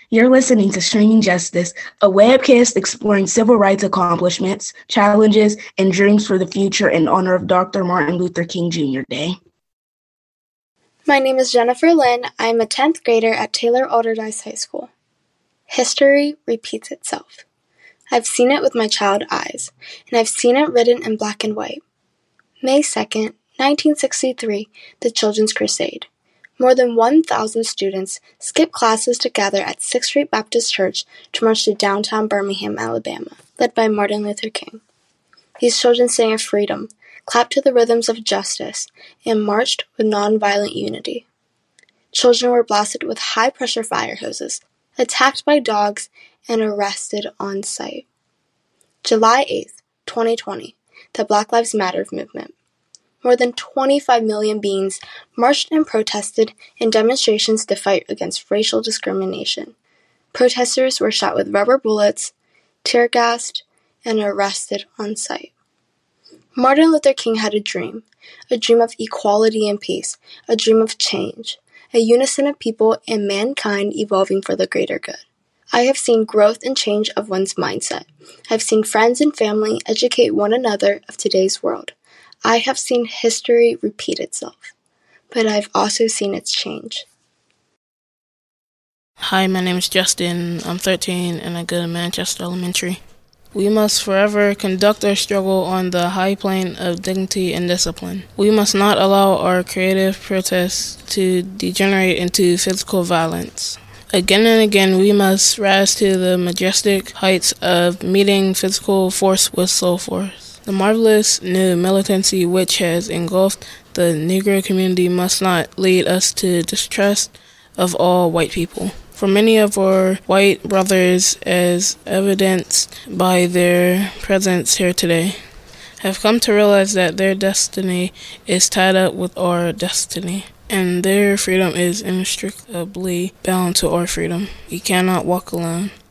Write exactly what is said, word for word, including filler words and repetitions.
You're listening to Streaming Justice, a webcast exploring civil rights accomplishments, challenges, and dreams for the future in honor of Doctor Martin Luther King Junior Day. My name is Jennifer Lynn. I am a tenth grader at Taylor Alderdice High School. History repeats itself. I've seen it with my child eyes, and I've seen it written in black and white. May second, nineteen sixty-three, the Children's Crusade. More than one thousand students skipped classes to gather at Sixth Street Baptist Church to march to downtown Birmingham, Alabama, led by Martin Luther King. These children sang of freedom, clapped to the rhythms of justice, and marched with nonviolent unity. Children were blasted with high-pressure fire hoses, attacked by dogs, and arrested on sight. July eighth, twenty twenty, the Black Lives Matter movement. More than twenty-five million beings marched and protested in demonstrations to fight against racial discrimination. Protesters were shot with rubber bullets, tear gassed, and arrested on sight. Martin Luther King had a dream, a dream of equality and peace, a dream of change, a unison of people and mankind evolving for the greater good. I have seen growth and change of one's mindset. I've seen friends and family educate one another of today's world. I have seen history repeat itself, but I've also seen its change. Hi, my name is Justin. I'm thirteen and I go to Manchester Elementary. We must forever conduct our struggle on the high plane of dignity and discipline. We must not allow our creative protests to degenerate into physical violence. Again and again, we must rise to the majestic heights of meeting physical force with soul force. The marvelous new militancy which has engulfed the Negro community must not lead us to distrust of all white people. For many of our white brothers, as evidenced by their presence here today, have come to realize that their destiny is tied up with our destiny, and their freedom is inextricably bound to our freedom. We cannot walk alone.